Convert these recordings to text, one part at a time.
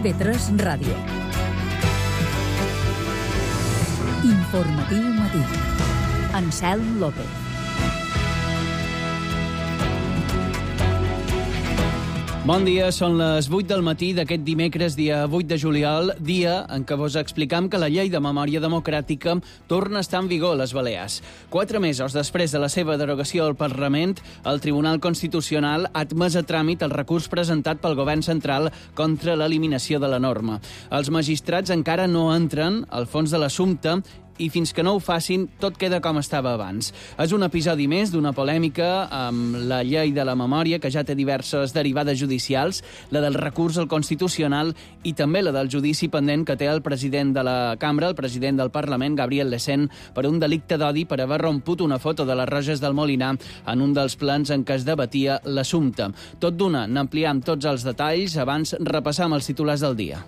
TV3 Ràdio. Informatiu matí. Anselm López. Bon dia, són les 8 del matí d'aquest dimecres, dia 8 de juliol, dia en què vos explicam que la llei de memòria democràtica torna a estar en vigor a les Balears. 4 mesos després de la seva derogació al Parlament, el Tribunal Constitucional ha admès a tràmit el recurs presentat pel Govern Central contra l'eliminació de la norma. Els magistrats encara no entren al fons de l'assumpte i fins que no ho facin, tot queda com estava abans. És un episodi més d'una polèmica amb la llei de la memòria, que ja té diverses derivades judicials, la del recurs al Constitucional i també la del judici pendent que té el president de la Cambra, el president del Parlament, Gabriel Lecén, per un delicte d'odi per haver romput una foto de les Roges del Molinar en un dels plens en què es debatia l'assumpte. Tot d'una, n'ampliem tots els detalls, abans repassam els titulars del dia.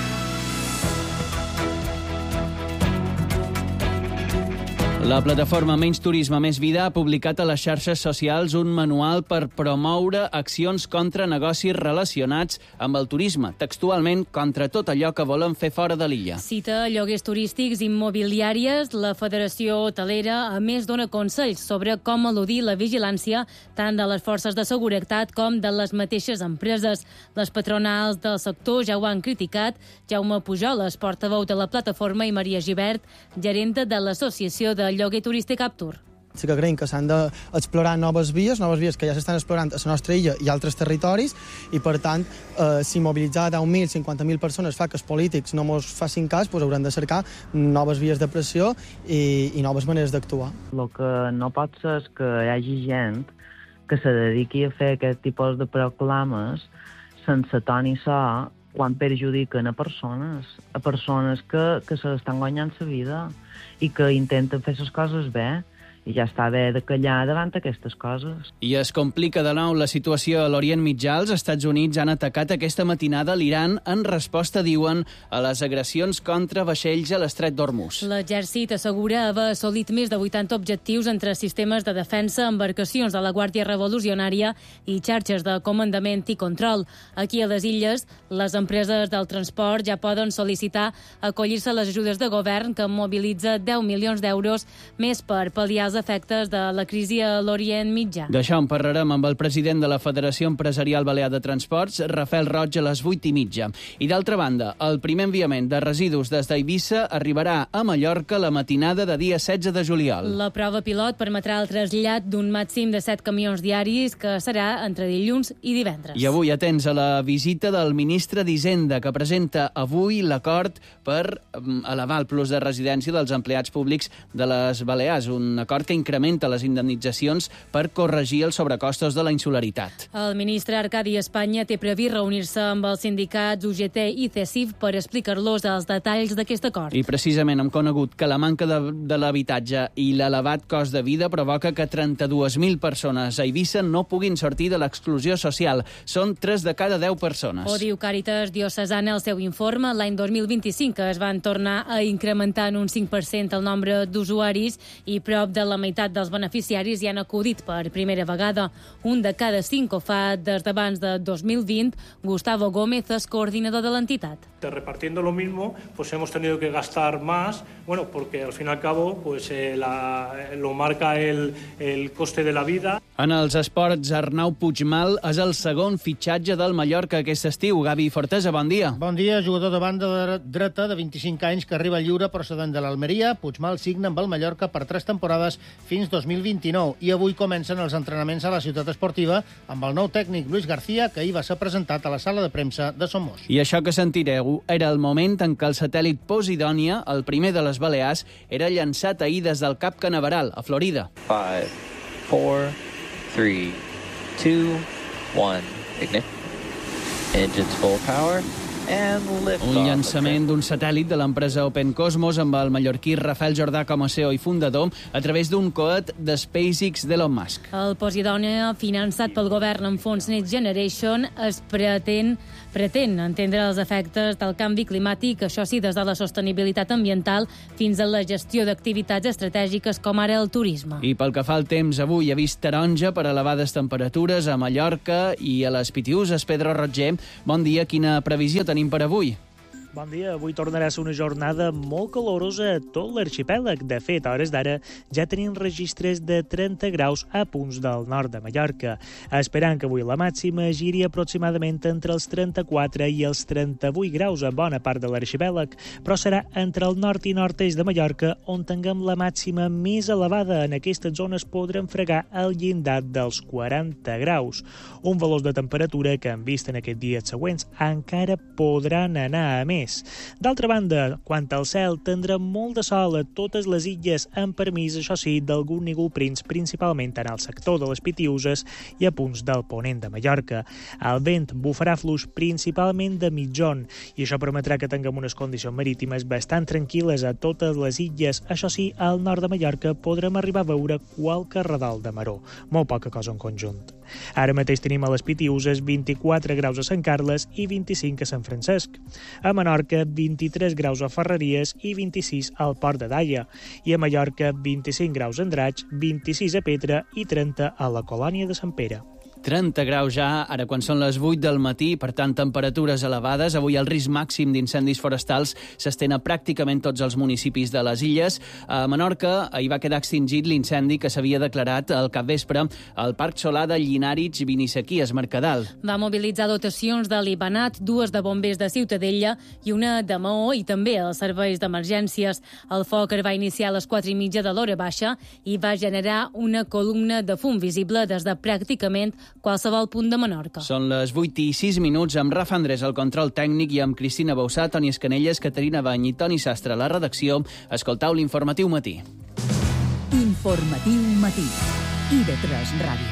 La plataforma Menys Turisme Més Vida ha publicat a les xarxes socials un manual per promoure accions contra negocis relacionats amb el turisme, textualment contra tot allò que volen fer fora de l'illa. Cita lloguers turístics, immobiliàries, la Federació Hotelera, a més dona consells sobre com eludir la vigilància tant de les forces de seguretat com de les mateixes empreses. Les patronals del sector ja ho han criticat. Jaume Pujoles, portaveu de la plataforma, i Maria Gibert, gerenta de l'Associació de Lloguer Turístic Aptur. Sí que creiem que s'han d'explorar noves vies que ja s'estan explorant a la nostra illa i altres territoris, i per tant, si mobilitzar 10.000, 50.000 persones fa que els polítics no ens facin cas, doncs haurem de cercar noves vies de pressió i noves maneres d'actuar. El que no pot ser és que hi hagi gent que se dediqui a fer aquest tipus de proclames sense to ni so, quan perjudiquen a persones que se l'estan guanyant la vida i que intenten fer les coses bé, i ja està bé de callar davant aquestes coses. I es complica de nou la situació a l'Orient Mitjà. Els Estats Units han atacat aquesta matinada l'Iran en resposta, diuen, a les agressions contra vaixells a l'estret d'Hormuz. L'exèrcit assegura haver assolit més de 80 objectius entre sistemes de defensa, embarcacions de la Guàrdia Revolucionària i xarxes de comandament i control. Aquí a les illes, les empreses del transport ja poden sol·licitar acollir-se a les ajudes de govern, que mobilitza 10 milions d'euros més per pal·liar els efectes de la crisi a l'Orient Mitjà. D'això en parlarem amb el president de la Federació Empresarial Balear de Transports, Rafael Roig, a les 8:30. I d'altra banda, el primer enviament de residus des d'Eivissa arribarà a Mallorca la matinada de dia 16 de juliol. La prova pilot permetrà el trasllat d'un màxim de 7 camions diaris, que serà entre dilluns i divendres. I avui atents a la visita del ministre d'Hisenda, que presenta avui l'acord per elevar el plus de residència dels empleats públics de les Balears, un acord que incrementa les indemnitzacions per corregir els sobrecostos de la insularitat. El ministre Arcadi Espanya té previst reunir-se amb els sindicats UGT i CESIF per explicar-los els detalls d'aquest acord. I precisament hem conegut que la manca de l'habitatge i l'elevat cost de vida provoca que 32.000 persones a Eivissa no puguin sortir de l'exclusió social. Són 3 de cada 10 persones. Ho diu Càritas Diocesana al seu informe. L'any 2025 es van tornar a incrementar en un 5% el nombre d'usuaris i prop de la meitat dels beneficiaris hi han acudit per primera vegada. Un de cada 5 ho fa des d'abans de 2020. Gustavo Gómez és coordinador de l'entitat. Repartiendo lo mismo, pues hemos tenido que gastar más, porque al fin y al cabo pues lo marca el coste de la vida. En els esports, Arnau Puigmal és el segon fitxatge del Mallorca aquest estiu. Gavi Fortesa, bon dia. Bon dia, jugador de banda dreta de 25 anys que arriba lliure procedent de l'Almeria. Puigmal signa amb el Mallorca per 3 temporades fins 2029 i avui comencen els entrenaments a la ciutat esportiva amb el nou tècnic Luis García, que ahir va ser presentat a la sala de premsa de Somos. I això que sentireu era el moment en què el satèl·lit Posidònia, el primer de les Balears, era llançat ahir des del Cap Canaveral, a Florida. 5, 4, 3, 2, 1, ignite. Engines full power. Un llançament d'un satèl·lit de l'empresa Open Cosmos amb el mallorquí Rafael Jordà com a CEO i fundador a través d'un coet de SpaceX d'Elon Musk. El Posidònia, finançat pel govern amb fons Next Generation, es pretén entendre els efectes del canvi climàtic, això sí, des de la sostenibilitat ambiental fins a la gestió d'activitats estratègiques com ara el turisme. I pel que fa al temps, avui ha vist taronja per elevades temperatures a Mallorca i a les Pitiüses. Pedro Roger, bon dia. Quina previsió tenim tenim per avui? Bon dia. Avui tornarà a ser una jornada molt calorosa a tot l'arxipèlag. De fet, a hores d'ara ja tenim registres de 30 graus a punts del nord de Mallorca. Esperant que avui la màxima giri aproximadament entre els 34 i els 38 graus a bona part de l'arxipèlag, però serà entre el nord i nord-est de Mallorca on tinguem la màxima més elevada. En aquestes zones podrem fregar el llindar dels 40 graus. Un valor de temperatura que hem vist en aquests dies següents encara podran anar a més. D'altra banda, quant al cel, tindrem molt de sol a totes les illes, amb permís, això sí, d'algun núvol prims, principalment en el sector de les Pitiüses i a punts del ponent de Mallorca. El vent bufarà fluix principalment de mitjon i això permetrà que tinguem unes condicions marítimes bastant tranquil·les a totes les illes. Això sí, al nord de Mallorca podrem arribar a veure qualque radal de maró, molt poca cosa en conjunt. Ara mateix tenim a les Pitiüses 24 graus a Sant Carles i 25 a Sant Francesc. A Menorca, 23 graus a Ferreries i 26 al Port de Daia. I a Mallorca, 25 graus a Andratx, 26 a Petra i 30 a la Colònia de Sant Pere. 30 graus ja, ara quan són les 8 del matí, per tant, temperatures elevades. Avui el risc màxim d'incendis forestals s'estén a pràcticament tots els municipis de les illes. A Menorca hi va quedar extingit l'incendi que s'havia declarat al capvespre al Parc Solà de Llinàrits, Vinissequies, Mercadal. Va mobilitzar dotacions de l'Ibanat, 2 de bombers de Ciutadella i una de Maó i també els serveis d'emergències. El foc es va iniciar a les 4:30 de l'hora baixa i va generar una columna de fum visible des de pràcticament qualsevol punt de Menorca. Són les 8:06 amb Rafa Andrés al control tècnic i amb Cristina Bausà, Toni Escanelles, Caterina Bany i Toni Sastre a la redacció. Escoltau l'Informatiu Matí. Informatiu Matí. IB3 Ràdio.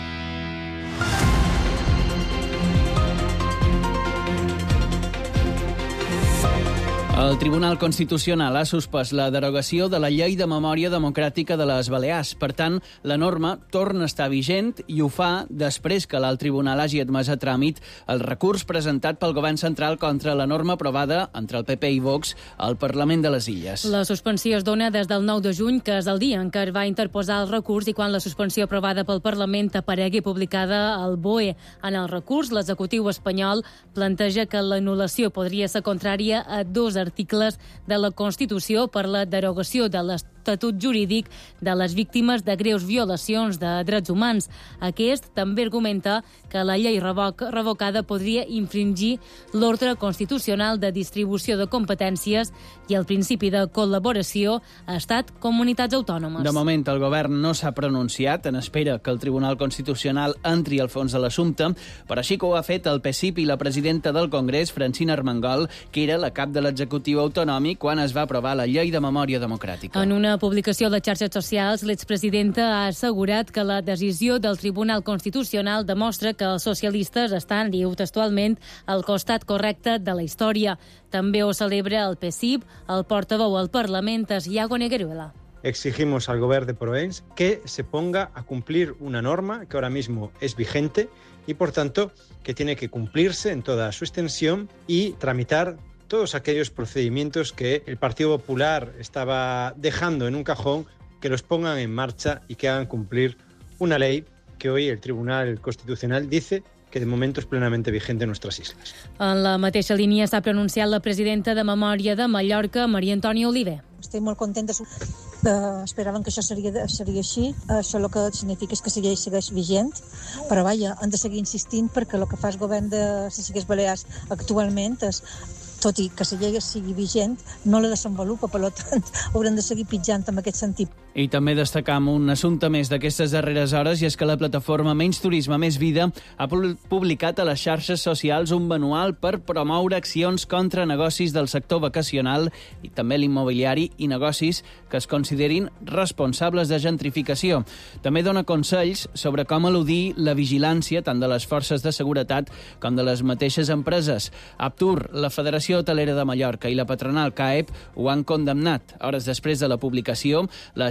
El Tribunal Constitucional ha suspès la derogació de la Llei de Memòria Democràtica de les Balears. Per tant, la norma torna a estar vigent i ho fa després que l'alt tribunal hagi admès a tràmit el recurs presentat pel Govern Central contra la norma aprovada entre el PP i Vox al Parlament de les Illes. La suspensió es dona des del 9 de juny, que és el dia en què es va interposar el recurs i quan la suspensió aprovada pel Parlament aparegui publicada al BOE. En el recurs, l'executiu espanyol planteja que l'anul·lació podria ser contrària a 2 articles de la Constitució per la derogació de l'Estatut Jurídic de les víctimes de greus violacions de drets humans. Aquest també argumenta que la llei revocada podria infringir l'ordre constitucional de distribució de competències i el principi de col·laboració Estat-comunitats autònomes. De moment, el govern no s'ha pronunciat en espera que el Tribunal Constitucional entri al fons de l'assumpte, però així que ho ha fet el PSIP i la presidenta del Congrés, Francina Armengol, que era la cap de l'executiu autonòmic quan es va aprovar la Llei de Memòria Democràtica. En una publicació a les xarxes socials, l'expresidenta ha assegurat que la decisió del Tribunal Constitucional demostra que els socialistes estan, diu textualment, al costat correcte de la història. També ho celebra el PSIP, el portaveu al Parlament és Iago Negueruela. Exigimos al Gobierno de Provenç que se ponga a cumplir una norma que ahora mismo es vigente y, por tanto, que tiene que cumplirse en toda su extensión y tramitar todos aquellos procedimientos que el Partido Popular estaba dejando en un cajón, que los pongan en marcha y que hagan cumplir una ley que hoy el Tribunal Constitucional dice que de momento és plenament vigent en nostres isles. En la mateixa línia s'ha pronunciat la presidenta de Memòria de Mallorca, Maria Antònia Oliver. Estic molt contenta. Esperaven que això seria així. Això el que significa és que la llei segueix vigent, però vaja, han de seguir insistint perquè el que fa el govern de les Illes Balears actualment és, tot i que la llei sigui vigent, no la desenvolupa, per tant, haurem de seguir pitjant en aquest sentit. I també destacam un assumpte més d'aquestes darreres hores, i és que la plataforma Menys Turisme, Més Vida ha publicat a les xarxes socials un manual per promoure accions contra negocis del sector vacacional i també l'immobiliari i negocis que es considerin responsables de gentrificació. També dona consells sobre com eludir la vigilància tant de les forces de seguretat com de les mateixes empreses. Aptur, la Federació Hotelera de Mallorca i la patronal CAEP ho han condemnat. Hores després de la publicació, les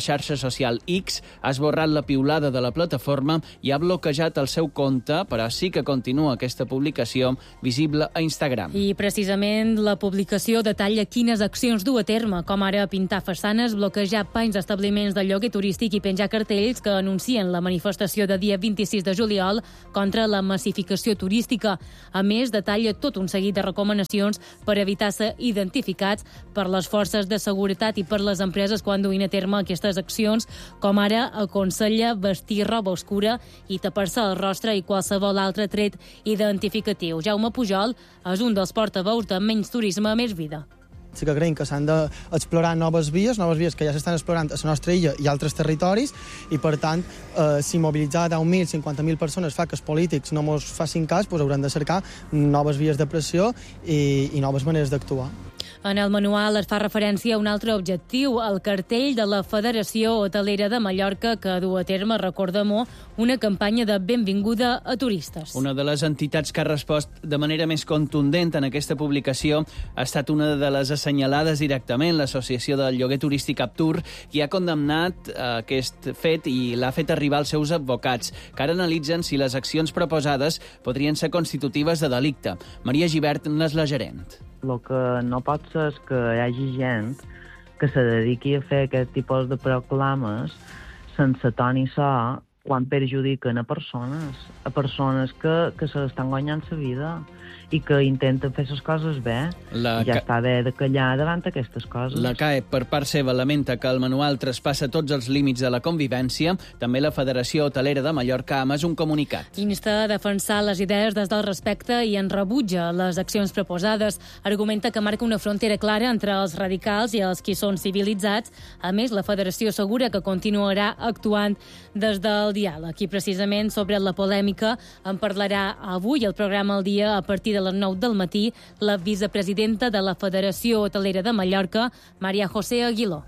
xarxa social X, ha esborrat la piulada de la plataforma i ha bloquejat el seu compte, però sí que continua aquesta publicació visible a Instagram. I precisament la publicació detalla quines accions du a terme, com ara pintar façanes, bloquejar panys d'establiments de lloguer turístic i penjar cartells que anuncien la manifestació de dia 26 de juliol contra la massificació turística. A més, detalla tot un seguit de recomanacions per evitar ser identificats per les forces de seguretat i per les empreses quan duin a terme aquestes accions, com ara aconsella vestir roba oscura i tapar-se el rostre i qualsevol altre tret identificatiu. Jaume Pujol és un dels portaveus de Menys Turisme, Més Vida. Sí que creiem que s'han d'explorar noves vies que ja s'estan explorant a la nostra illa i altres territoris, i per tant, si mobilitzar 10.000, 50.000 persones fa que els polítics no ens facin cas, doncs haurem de cercar noves vies de pressió i noves maneres d'actuar. En el manual es fa referència a un altre objectiu, el cartell de la Federació Hotelera de Mallorca, que du a terme, recordem-ho, una campanya de benvinguda a turistes. Una de les entitats que ha respost de manera més contundent en aquesta publicació ha estat una de les assenyalades directament, l'Associació del Lloguer Turístic Aptur, qui ha condemnat aquest fet i l'ha fet arribar als seus advocats, que ara analitzen si les accions proposades podrien ser constitutives de delicte. Maria Gibert n'és la gerent. El que no pot ser és que hi hagi gent que se dediqui a fer aquest tipus de proclames sense to ni so quan perjudiquen a persones que se l'estan guanyant la vida i que intenten fer les coses bé. Ja està bé de callar davant aquestes coses. La CAE, per part seva, lamenta que el manual traspassa tots els límits de la convivència. També la Federació Hotelera de Mallorca ha emès un comunicat. Insta a defensar les idees des del respecte i en rebutja les accions proposades. Argumenta que marca una frontera clara entre els radicals i els qui són civilitzats. A més, la Federació assegura que continuarà actuant des del diàleg. I precisament sobre la polèmica en parlarà avui al programa El Dia a partir de les 9 del matí la vicepresidenta de la Federació Hotelera de Mallorca, Maria José Aguiló.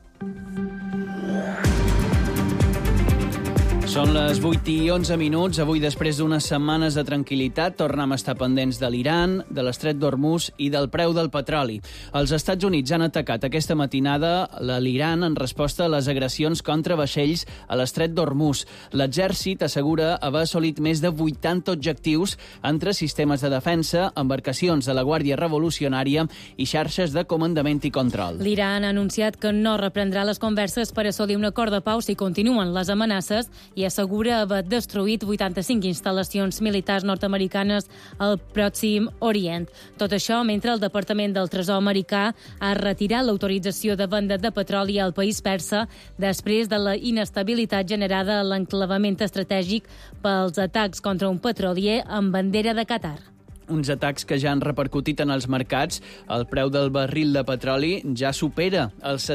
Són les 8:11. Avui, després d'unes setmanes de tranquil·litat, tornem a estar pendents de l'Iran, de l'Estret d'Hormuz i del preu del petroli. Els Estats Units han atacat aquesta matinada l'Iran en resposta a les agressions contra vaixells a l'Estret d'Hormuz. L'exèrcit assegura haver assolit més de 80 objectius entre sistemes de defensa, embarcacions de la Guàrdia Revolucionària i xarxes de comandament i control. L'Iran ha anunciat que no reprendrà les converses per assolir un acord de pau si continuen les amenaces i assegura haver destruït 85 instal·lacions militars nord-americanes al Pròxim Orient. Tot això mentre el Departament del Tresor americà ha retirat l'autorització de venda de petroli al país persa després de la inestabilitat generada a l'enclavament estratègic pels atacs contra un petrolier amb bandera de Qatar. Uns atacs que ja han repercutit en els mercats. El preu del barril de petroli ja supera els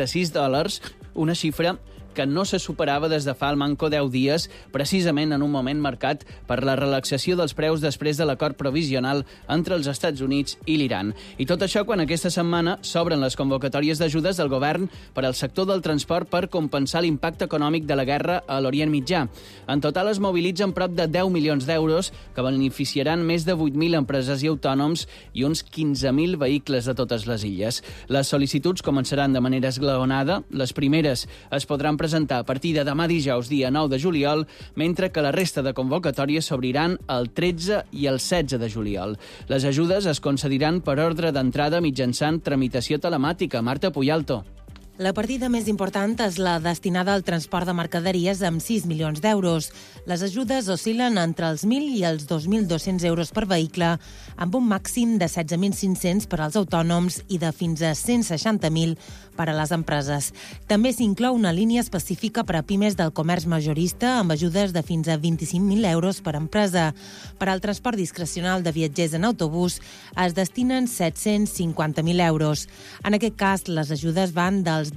$76, una xifra que no se superava des de fa al manco 10 dies, precisament en un moment marcat per la relaxació dels preus després de l'acord provisional entre els Estats Units i l'Iran. I tot això quan aquesta setmana s'obren les convocatòries d'ajudes del govern per al sector del transport per compensar l'impacte econòmic de la guerra a l'Orient Mitjà. En total es mobilitzen prop de 10 milions d'euros que beneficiaran més de 8.000 empreses i autònoms i uns 15.000 vehicles de totes les illes. Les sol·licituds començaran de manera esglaonada. Les primeres es podran presentar a partir de demà dijous, dia 9 de juliol, mentre que la resta de convocatòries s'obriran el 13 i el 16 de juliol. Les ajudes es concediran per ordre d'entrada mitjançant tramitació telemàtica. Marta Puyalto. La partida més important és la destinada al transport de mercaderies amb 6 milions d'euros. Les ajudes oscil·len entre els 1.000 i els 2.200 euros per vehicle, amb un màxim de 16.500 per als autònoms i de fins a 160.000 per a les empreses. També s'inclou una línia específica per a pimes del comerç majorista amb ajudes de fins a 25.000 euros per empresa. Per al transport discrecional de viatgers en autobús es destinen 750.000 euros. En aquest cas, les ajudes van dels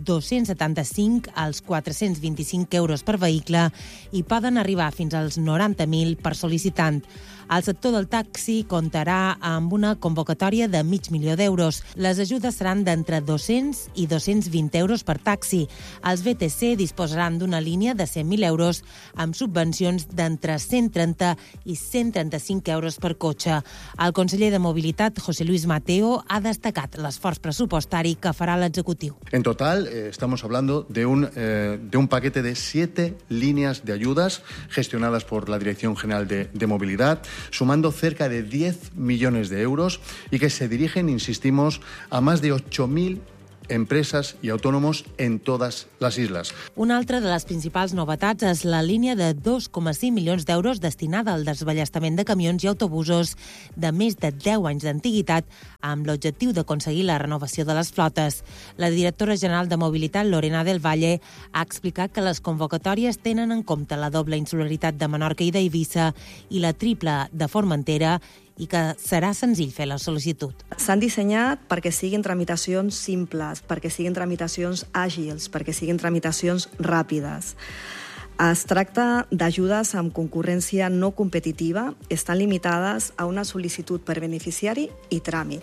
275 als 425 euros per vehicle i poden arribar fins als 90.000 per sol·licitant. El sector del taxi comptarà amb una convocatòria de €500.000. Les ajudes seran d'entre 200 i 220 euros per taxi. Els VTC disposaran d'una línia de 100.000 euros amb subvencions d'entre 130 i 135 euros per cotxe. El conseller de Mobilitat, José Luis Mateo, ha destacat l'esforç pressupostari que farà l'executiu. En total, estamos hablando de un paquete de 7 líneas de ayudas gestionadas por la Dirección General de Movilidad, sumando cerca de 10 millones de euros y que se dirigen, insistimos, a más de 8.000 empresas y autónomos en todas las islas. Una altra de les principals novetats és la línia de 2,5 milions d'euros destinada al desballestament de camions i autobusos de més de 10 anys d'antiguitat amb l'objectiu d'aconseguir la renovació de les flotes. La directora general de Mobilitat, Lorena del Valle, ha explicat que les convocatòries tenen en compte la doble insularitat de Menorca i d'Eivissa i la triple de Formentera i que serà senzill fer la sol·licitud. S'han dissenyat perquè siguin tramitacions simples, perquè siguin tramitacions àgils, perquè siguin tramitacions ràpides. Es tracta d'ajudes amb concurrència no competitiva, estan limitades a una sol·licitud per beneficiari i tràmit.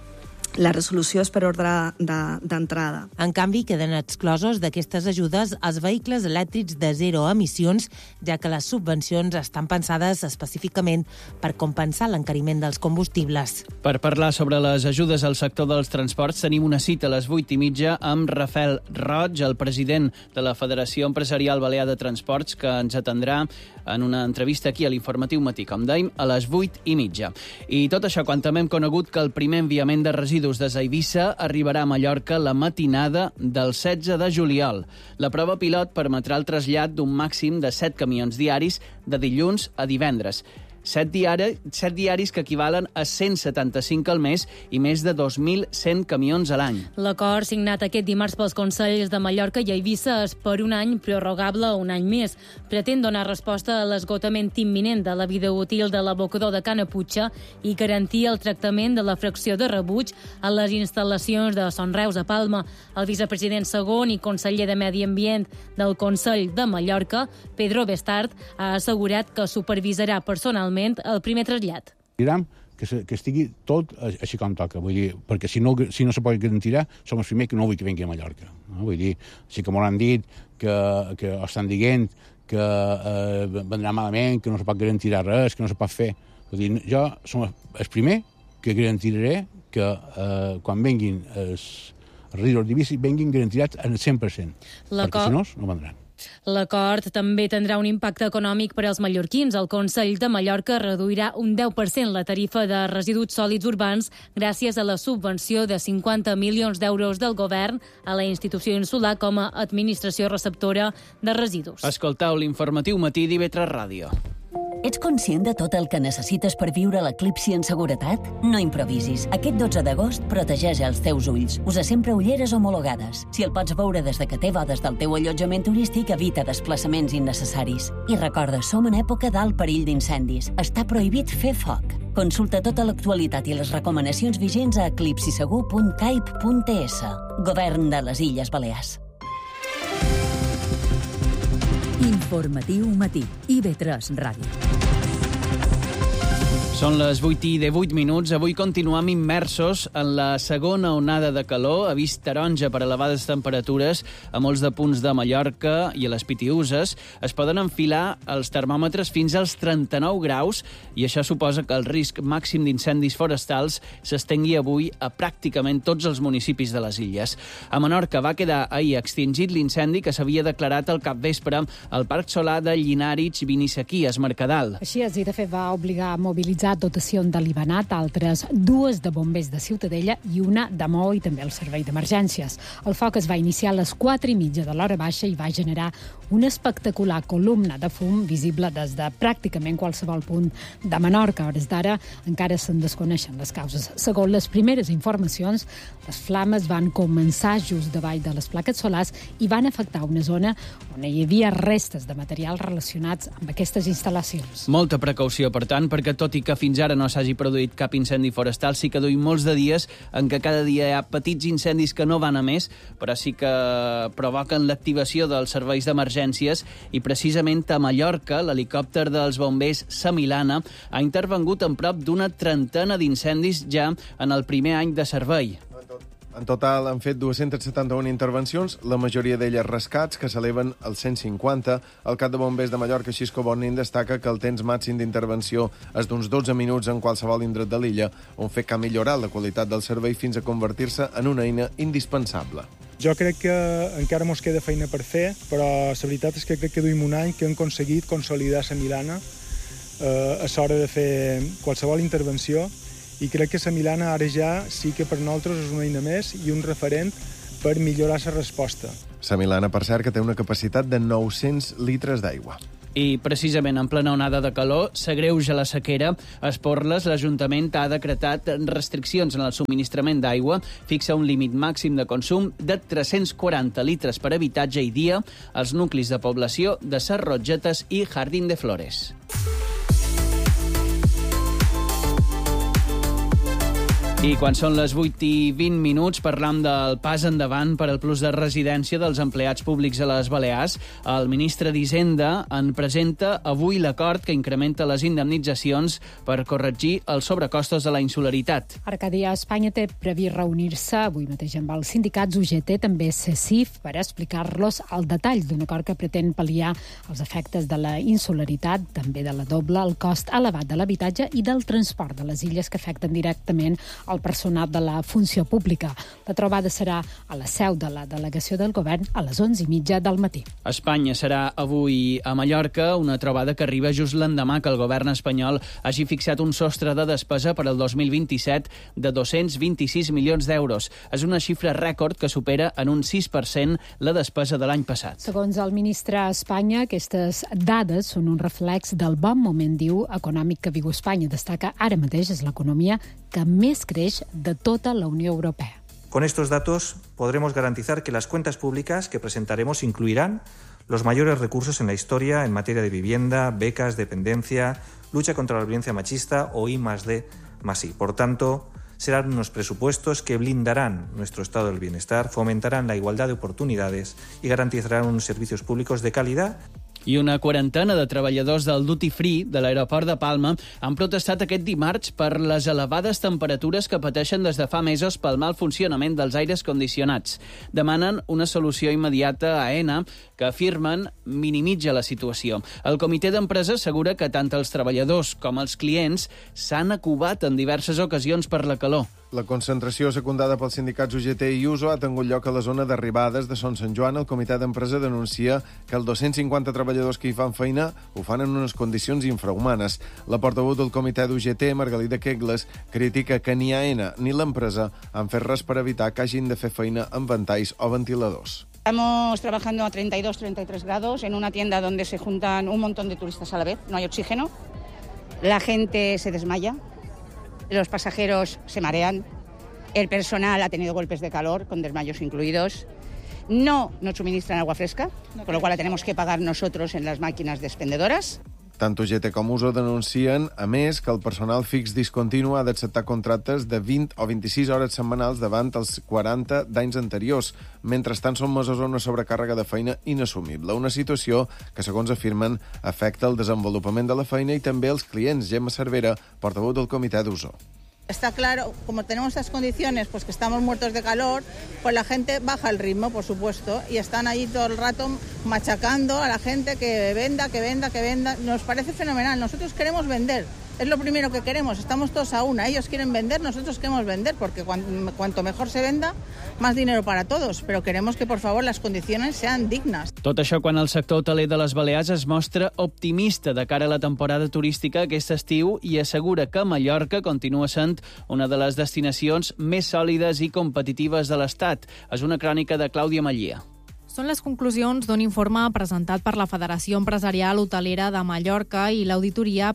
La resolució és per ordre d'entrada. En canvi, queden exclosos d'aquestes ajudes els vehicles elèctrics de zero emissions, ja que les subvencions estan pensades específicament per compensar l'encariment dels combustibles. Per parlar sobre les ajudes al sector dels transports, tenim una cita a les 8:30 amb Rafael Roig, el president de la Federació Empresarial Balear de Transports, que ens atendrà en una entrevista aquí a l'Informatiu Matí, com dèiem, a les 8:30. I tot això quan també hem conegut que el primer enviament de residus des d'Eivissa arribarà a Mallorca la matinada del 16 de juliol. La prova pilot permetrà el trasllat d'un màxim de 7 camions diaris de dilluns a divendres. 7 diaris que equivalen a 175 al mes i més de 2.100 camions a l'any. L'acord signat aquest dimarts pels Consells de Mallorca i Eivissa és per un any prorrogable un any més. Pretén donar resposta a l'esgotament imminent de la vida útil de l'abocador de Canaputxa i garantir el tractament de la fracció de rebuig a les instal·lacions de Son Reus a Palma. El vicepresident segon i conseller de Medi Ambient del Consell de Mallorca, Pedro Bestard, ha assegurat que supervisarà personalment el primer trasllat. Direm que estigui tot així com toca, vull dir, perquè si no se pot garantir, som els primers que no vull que vingui a Mallorca. No? Vull dir, sí que m'han dit que estan dient que vendrà malament, que no se pot garantir res, que no se pot fer. Vull dir, jo som el primer que garantiré que quan venguin els residus de bici venguin garantirats al 100%, perquè si no, no vendran. L'acord també tindrà un impacte econòmic per als mallorquins. El Consell de Mallorca reduirà un 10% la tarifa de residus sòlids urbans gràcies a la subvenció de 50 milions d'euros del govern a la institució insular com a administració receptora de residus. Escoltau l'Informatiu Matí d'IV3 Ràdio. Ets conscient de tot el que necessites per viure l'eclipsi en seguretat? No improvisis. Aquest 12 d'agost protegeix els teus ulls. Usa sempre ulleres homologades. Si el pots veure des de que té des del teu allotjament turístic, evita desplaçaments innecessaris. I recorda, som en època d'alt perill d'incendis. Està prohibit fer foc. Consulta tota l'actualitat i les recomanacions vigents a eclipsisegur.caip.es. Govern de les Illes Balears. Informatiu Matí, IV3 Ràdio. Són les 8:18. Avui continuem immersos en la segona onada de calor, avís taronja per elevades temperatures a molts de punts de Mallorca i a les Pitiüses. Es poden enfilar els termòmetres fins als 39 graus i això suposa que el risc màxim d'incendis forestals s'estengui avui a pràcticament tots els municipis de les illes. A Menorca va quedar ahir extingit l'incendi que s'havia declarat al capvespre al Parc Solar de Llinàrich, Vinissaquí, Mercadal. Així és, i de fet va obligar a mobilitzar dotació de l'Ibanat, altres 2 de bombers de Ciutadella i una de Maó i també el servei d'emergències. El foc es va iniciar a les 4:30 de l'hora baixa i va generar una espectacular columna de fum visible des de pràcticament qualsevol punt de Menorca. A hores d'ara encara se'n desconeixen les causes. Segons les primeres informacions, les flames van començar just davall de les plaques solars i van afectar una zona on hi havia restes de material relacionats amb aquestes instal·lacions. Molta precaució, per tant, perquè tot i que fins ara no s'hagi produït cap incendi forestal, sí que duim molts de dies en què cada dia hi ha petits incendis que no van a més, però sí que provoquen l'activació dels serveis d'emergències i precisament a Mallorca l'helicòpter dels bombers Samilana ha intervengut en prop d'una trentena d'incendis ja en el primer any de servei. En total han fet 271 intervencions, la majoria d'elles rescats, que s'eleven als 150. El cap de bombers de Mallorca, Xisco Bonin, destaca que el temps màxim d'intervenció és d'uns 12 minuts en qualsevol indret de l'illa, un fet que ha millorat la qualitat del servei fins a convertir-se en una eina indispensable. Jo crec que encara mos queda feina per fer, però la veritat és que crec que duim un any que hem aconseguit consolidar la Milana a l'hora de fer qualsevol intervenció, i crec que la Milana ara ja sí que per nosaltres és una eina més i un referent per millorar la resposta. La Milana, per cert, que té una capacitat de 900 litres d'aigua. I precisament en plena onada de calor s'agreuja la sequera. A Esporles, l'Ajuntament ha decretat restriccions en el subministrament d'aigua, fixa un límit màxim de consum de 340 litres per habitatge i dia als nuclis de població de Ses Rogetes i Jardín de Flores. I quan són les 8:20, parlam del pas endavant per al plus de residència dels empleats públics a les Balears. El ministre d'Hisenda en presenta avui l'acord que incrementa les indemnitzacions per corregir els sobrecostos de la insularitat. Arcadia Espanya té previst reunir-se avui mateix amb els sindicats UGT, també CECIF, per explicar-los el detall d'un acord que pretén pal·liar els efectes de la insularitat, també de la doble, el cost elevat de l'habitatge i del transport de les illes que afecten directament el personal de la funció pública. La trobada serà a la seu de la delegació del govern a les 11:30 del matí. Espanya serà avui a Mallorca, una trobada que arriba just l'endemà que el govern espanyol hagi fixat un sostre de despesa per al 2027 de 226 milions d'euros. És una xifra rècord que supera en un 6% la despesa de l'any passat. Segons el ministre a Espanya, aquestes dades són un reflex del bon moment, diu, econòmic que viu Espanya. Destaca ara mateix és l'economia que més creix de tota la Unió Europea. Con estos datos podremos garantizar que las cuentas públicas que presentaremos incluirán los mayores recursos en la historia en materia de vivienda, becas, dependencia, lucha contra la violencia machista o I+D+I. Por tanto, serán unos presupuestos que blindarán nuestro estado del bienestar, fomentarán la igualdad de oportunidades y garantizarán unos servicios públicos de calidad. I una quarantena de treballadors del Duty Free de l'aeroport de Palma han protestat aquest dimarts per les elevades temperatures que pateixen des de fa mesos pel mal funcionament dels aires condicionats. Demanen una solució immediata a ENA, que afirmen minimitza la situació. El comitè d'empresa assegura que tant els treballadors com els clients s'han acubat en diverses ocasions per la calor. La concentració secundada pels sindicats UGT i USO ha tingut lloc a la zona d'arribades de Son Sant Joan. El comitè d'empresa denuncia que els 250 treballadors que hi fan feina ho fan en unes condicions infrahumanes. La portaveu del comitè d'UGT, Margalida Kegles, critica que ni AENA ni l'empresa han fet res per evitar que hagin de fer feina amb ventalls o ventiladors. Estamos trabajando a 32-33 grados en una tienda donde se juntan un montón de turistas a la vez, no hay oxígeno, la gente se desmaya, los pasajeros se marean, el personal ha tenido golpes de calor, con desmayos incluidos, no nos suministran agua fresca, con lo cual la tenemos que pagar nosotros en las máquinas expendedoras. Tant UGT com USO denuncien, a més, que el personal fix discontinu ha d'acceptar contractes de 20 o 26 hores setmanals davant els 40 d'anys anteriors. Mentrestant, són mesos una sobrecàrrega de feina inassumible. Una situació que, segons afirmen, afecta el desenvolupament de la feina i també els clients. Gemma Cervera, portaveu del comitè d'USO. Está claro, como tenemos estas condiciones, pues que estamos muertos de calor, pues la gente baja el ritmo, por supuesto, y están ahí todo el rato machacando a la gente que venda, que venda, que venda. Nos parece fenomenal, nosotros queremos vender, es lo primero que queremos, estamos todos a una, ellos quieren vender, nosotros queremos vender, porque cuanto mejor se venda, más dinero para todos, pero queremos que, por favor, las condiciones sean dignas. Tot això quan el sector hoteler de les Balears es mostra optimista de cara a la temporada turística aquest estiu i assegura que Mallorca continua sent una de les destinacions més sòlides i competitives de l'Estat. És una crònica de Clàudia Mallia. Són les conclusions d'un informe presentat per la Federació Empresarial Hotelera de Mallorca i l'auditoria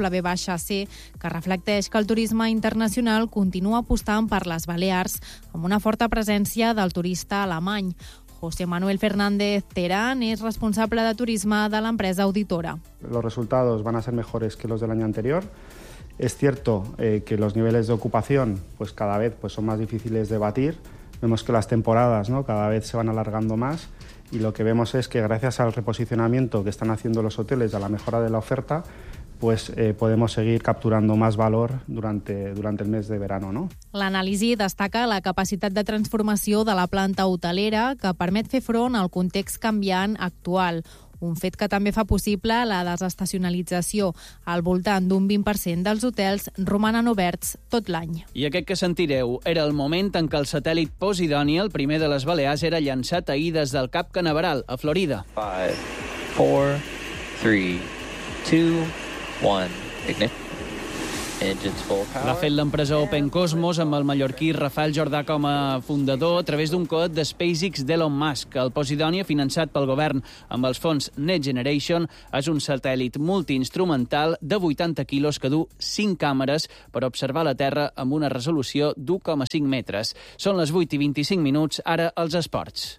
PwC, que reflecteix que el turisme internacional continua apostant per les Balears amb una forta presència del turista alemany. José Manuel Fernández Terán es responsable de turisme de l'empresa auditora. Los resultados van a ser mejores que los del año anterior. Es cierto que los niveles de ocupación pues cada vez pues son más difíciles de batir. Vemos que las temporadas, ¿no?, cada vez se van alargando más, y lo que vemos es que gracias al reposicionamiento que están haciendo los hoteles, a la mejora de la oferta, pues podemos seguir capturando más valor durante el mes de verano, ¿no? L'anàlisi destaca la capacitat de transformació de la planta hotelera que permet fer front al context canviant actual, un fet que també fa possible la desestacionalització. Al voltant d'un 20% dels hotels romanen oberts tot l'any. I aquest que sentireu era el moment en què el satèl·lit Posidonia, el primer de les Balears, era llançat ahir des del Cap Canaveral, a Florida. 5, 4, 3, 2, 1, ignition. L'ha fet l'empresa Open Cosmos amb el mallorquí Rafael Jordà com a fundador a través d'un coet de SpaceX d'Elon Musk. El Posidonia, finançat pel govern amb els fons Next Generation, és un satèl·lit multiinstrumental de 80 quilos que du 5 càmeres per observar la Terra amb una resolució d'1,5 metres. Són les 8:25, ara els esports.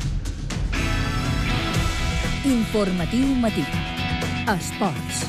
Informatiu matí. Esports.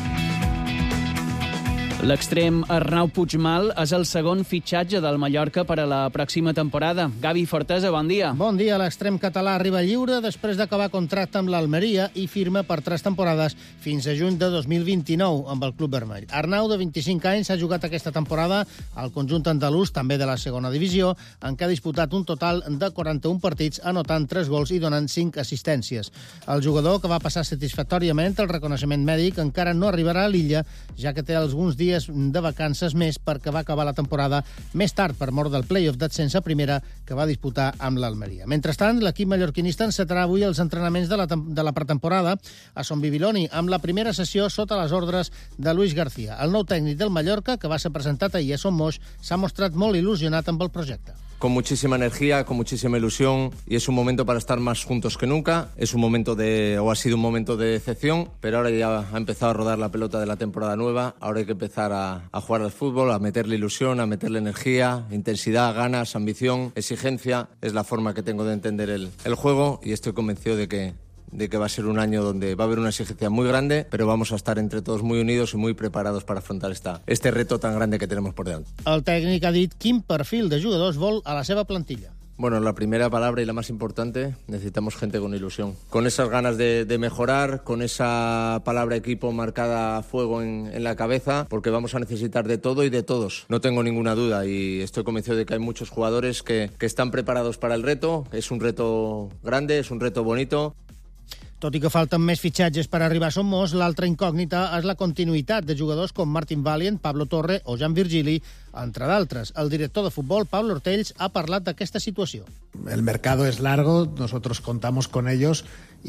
L'extrem Arnau Puigmal és el segon fitxatge del Mallorca per a la pròxima temporada. Gavi Fortesa, bon dia. Bon dia. L'extrem català arriba lliure després d'acabar contracte amb l'Almeria i firma per 3 temporades fins a juny de 2029 amb el Club Vermell. Arnau, de 25 anys, ha jugat aquesta temporada al conjunt andalús, també de la segona divisió, en què ha disputat un total de 41 partits, anotant 3 gols i donant 5 assistències. El jugador, que va passar satisfactòriament el reconeixement mèdic, encara no arribarà a l'illa, ja que té alguns dies de vacances més perquè va acabar la temporada més tard per mort del play-off d'ascens a primera que va disputar amb l'Almeria. Mentrestant, l'equip mallorquinista encetarà avui els entrenaments de la pretemporada a Son Bibiloni, amb la primera sessió sota les ordres de Luis García. El nou tècnic del Mallorca, que va ser presentat ahir a Son Moix, s'ha mostrat molt il·lusionat amb el projecte. Con muchísima energía, con muchísima ilusión, y es un momento para estar más juntos que nunca. Es un momento ha sido un momento de decepción, pero ahora ya ha empezado a rodar la pelota de la temporada nueva. Ahora hay que empezar a jugar al fútbol, a meterle ilusión, a meterle energía, intensidad, ganas, ambición, exigencia. Es la forma que tengo de entender el juego, y estoy convencido de que va a ser un año donde va a haber una exigencia muy grande, pero vamos a estar entre todos muy unidos y muy preparados para afrontar este reto tan grande que tenemos por delante. El tècnic ha dit quin perfil de jugadors vol a la seva plantilla. Bueno, la primera palabra y la más importante, necesitamos gente con ilusión. Con esas ganas de mejorar, con esa palabra equipo marcada a fuego en la cabeza, porque vamos a necesitar de todo y de todos. No tengo ninguna duda, y estoy convencido de que hay muchos jugadores que están preparados para el reto. Es un reto grande, es un reto bonito. Tot i que falten més fitxatges per arribar a Son Moix, l'altra incògnita és la continuïtat de jugadors com Martin Valient, Pablo Torre o Jan Virgili, entre d'altres. El director de futbol, Pablo Ortells, ha parlat d'aquesta situació. El mercado es largo, nosotros contamos con ellos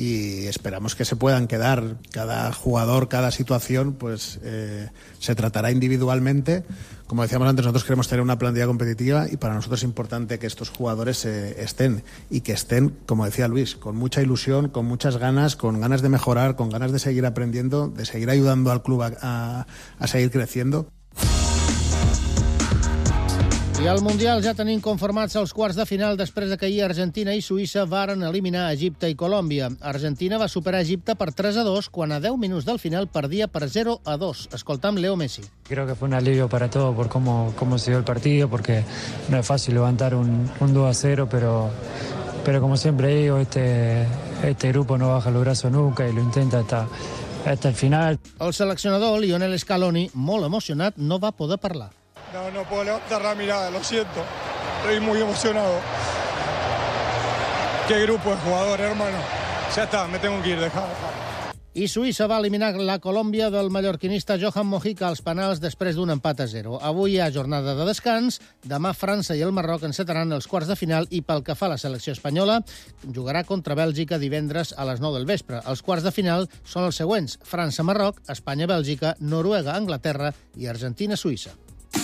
y esperamos que se puedan quedar. Cada jugador, cada situación, pues se tratará individualmente. Como decíamos antes, nosotros queremos tener una plantilla competitiva y para nosotros es importante que estos jugadores estén, y que estén, como decía Luis, con mucha ilusión, con muchas ganas, con ganas de mejorar, con ganas de seguir aprendiendo, de seguir ayudando al club a seguir creciendo. I al Mundial ja tenim conformats els quarts de final després de que ahir Argentina i Suïssa varen eliminar Egipte i Colòmbia. Argentina va superar Egipte per 3-2 quan a 10 minuts del final perdia per 0-2. Escoltam Leo Messi. Creo que fue un alivio para todos por cómo se dio el partido, porque no es fácil levantar un 2-0, pero como siempre digo, este grupo no baja los brazos nunca y lo intenta hasta el final. El seleccionador Lionel Scaloni, molt emocionat, no va poder parlar. No puedo levantar la mirada, lo siento. Estoy muy emocionado. Qué grupo de jugadores, hermano. Ya está, me tengo que ir, dejar. I Suïssa va eliminar la Colòmbia del mallorquinista Johan Mojica als penals després d'un empat a 0. Avui hi ha jornada de descans, demà França i el Marroc encetaran els quarts de final i pel que fa a la selecció espanyola, jugarà contra Bèlgica divendres a les 9 del vespre. Els quarts de final són els següents: França-Marroc, Espanya-Bèlgica, Noruega-Anglaterra i Argentina-Suïssa.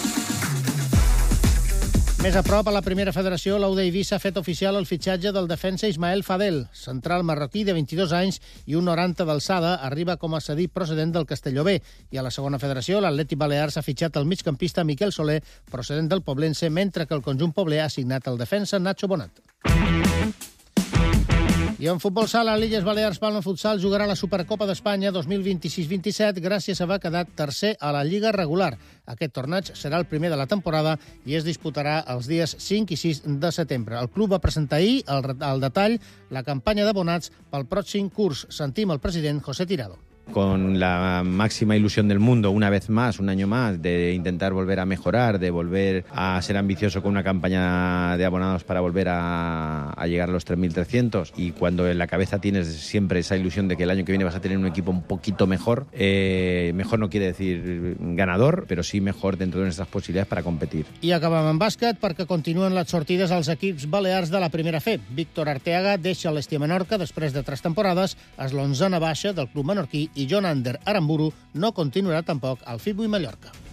Més a prop, a la primera federació, l'Udeivissa ha fet oficial el fitxatge del defensa Ismael Fadel, central marroquí de 22 anys i 1,90 d'alçada, arriba com a cedit procedent del Castelló B. I a la segona federació, l'Atlètic Balears ha fitxat el migcampista Miquel Soler, procedent del Poblense, mentre que el conjunt pobler ha signat el defensa Nacho Bonat. I en futbol sala, l'Illes Balears Palma Futsal jugarà la Supercopa d'Espanya 2026-27 gràcies a haver quedat tercer a la Lliga regular. Aquest torneig serà el primer de la temporada i es disputarà els dies 5 i 6 de setembre. El club va presentar ahir al detall la campanya d'abonats pel pròxim curs. Sentim el president José Tirado. Con la máxima ilusión del mundo, una vez más, un año más, de intentar volver a mejorar, de volver a ser ambicioso con una campaña de abonados para volver a llegar a los 3.300, y cuando en la cabeza tienes siempre esa ilusión de que el año que viene vas a tener un equipo un poquito mejor, mejor no quiere decir ganador, pero sí mejor dentro de nuestras posibilidades para competir. I acabem amb bàsquet perquè continuen les sortides als equips balears de la primera F. Víctor Arteaga deixa l'Estia Menorca després de 3 temporades, és l'11a baixa del club menorquí i John Ander Aramburu no continuarà tampoc al Fitbuy Mallorca.